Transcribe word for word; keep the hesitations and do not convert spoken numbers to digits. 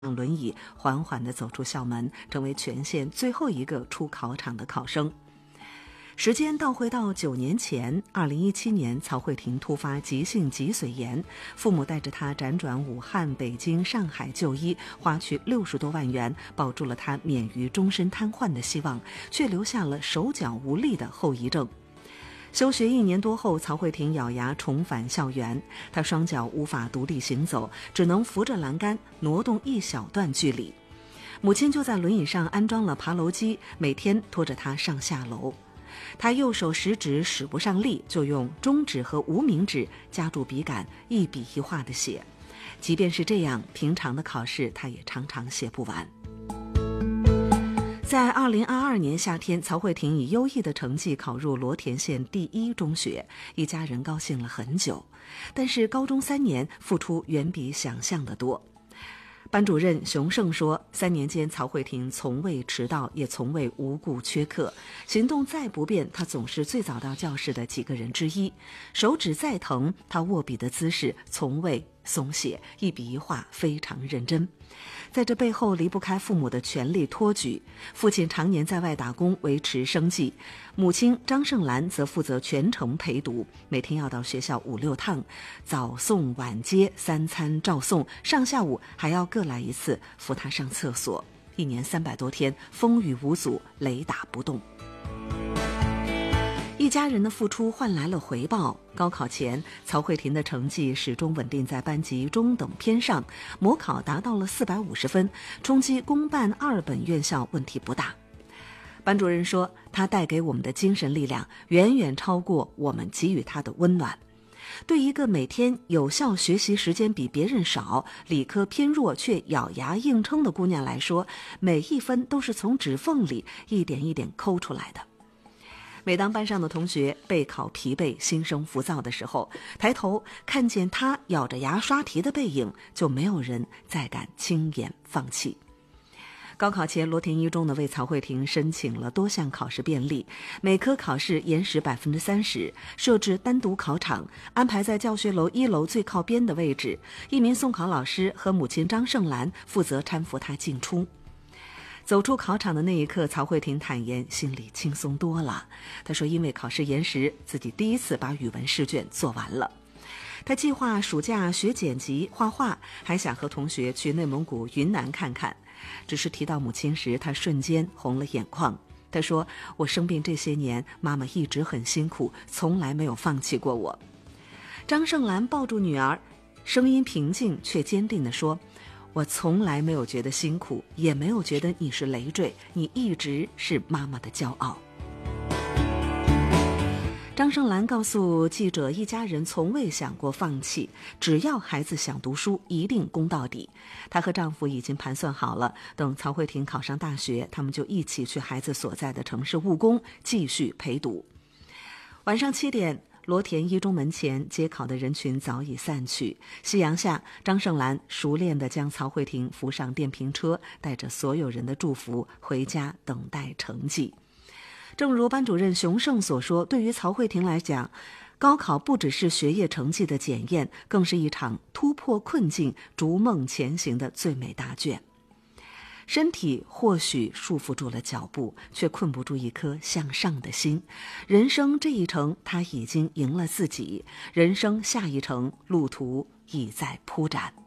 上轮椅缓缓地走出校门，成为全县最后一个出考场的考生。时间倒回到九年前，二零一七年，曹慧婷突发急性脊髓炎，父母带着她辗转武汉、北京、上海就医，花去六十多万元，保住了她免于终身瘫痪的希望，却留下了手脚无力的后遗症。休学一年多后，曹慧婷咬牙重返校园，她双脚无法独立行走，只能扶着栏杆挪动一小段距离。母亲就在轮椅上安装了爬楼机，每天拖着她上下楼。他右手食指使不上力，就用中指和无名指夹住笔杆，一笔一画地写。即便是这样，平常的考试他也常常写不完。在二零二二年夏天，曹慧婷以优异的成绩考入罗田县第一中学，一家人高兴了很久。但是高中三年付出远比想象的多。班主任熊胜说，三年间曹慧婷从未迟到，也从未无故缺课，行动再不便，她总是最早到教室的几个人之一。手指再疼，她握笔的姿势从未松懈，一笔一画非常认真。在这背后离不开父母的全力托举，父亲常年在外打工维持生计，母亲张胜兰则负责全程陪读，每天要到学校五六趟，早送晚接，三餐照送，上下午还要各来一次扶他上厕所。一年三百多天，风雨无阻，雷打不动。一家人的付出换来了回报。高考前，曹慧婷的成绩始终稳定在班级中等偏上，模考达到了四百五十分，冲击公办二本院校问题不大。班主任说，她带给我们的精神力量远远超过我们给予她的温暖。对一个每天有效学习时间比别人少、理科偏弱却咬牙硬撑的姑娘来说，每一分都是从指缝里一点一点抠出来的。每当班上的同学备考疲惫、心生浮躁的时候，抬头看见他咬着牙刷题的背影，就没有人再敢轻言放弃。高考前，罗田一中呢为曹慧婷申请了多项考试便利，每科考试延时百分之三十，设置单独考场，安排在教学楼一楼最靠边的位置。一名送考老师和母亲张胜兰负责搀扶她进出。走出考场的那一刻，曹慧婷坦言心里轻松多了。她说，因为考试延时，自己第一次把语文试卷做完了。她计划暑假学剪辑、画画，还想和同学去内蒙古、云南看看。只是提到母亲时，她瞬间红了眼眶。她说，我生病这些年，妈妈一直很辛苦，从来没有放弃过我。张胜兰抱住女儿，声音平静却坚定地说，我从来没有觉得辛苦，也没有觉得你是累赘，你一直是妈妈的骄傲。张胜兰告诉记者，一家人从未想过放弃，只要孩子想读书，一定攻到底。她和丈夫已经盘算好了，等曹慧婷考上大学，他们就一起去孩子所在的城市务工，继续陪读。晚上七点，罗田一中门前接考的人群早已散去，夕阳下，张胜兰熟练地将曹慧婷扶上电瓶车，带着所有人的祝福回家等待成绩。正如班主任熊胜所说，对于曹慧婷来讲，高考不只是学业成绩的检验，更是一场突破困境、逐梦前行的最美答卷。身体或许束缚住了脚步，却困不住一颗向上的心。人生这一程，他已经赢了自己，人生下一程，路途已在铺展。